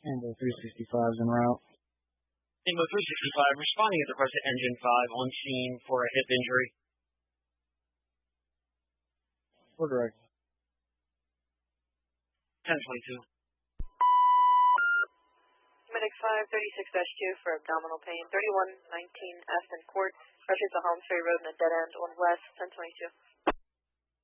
Tango 365 is en route. Tango 365 responding at the present engine 5 on scene for a hip injury. For direct. 1022. Medic 536-2 for abdominal pain. 3119 Aspen Court. Pressure to Holmes Ferry Road in a dead end on west. 1022.